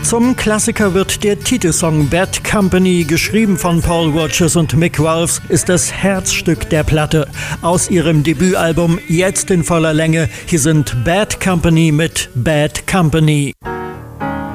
Zum Klassiker wird der Titelsong Bad Company, geschrieben von Paul Rodgers und Mick Rolfs, ist das Herzstück der Platte. Aus ihrem Debütalbum, jetzt in voller Länge, hier sind Bad Company mit Bad Company.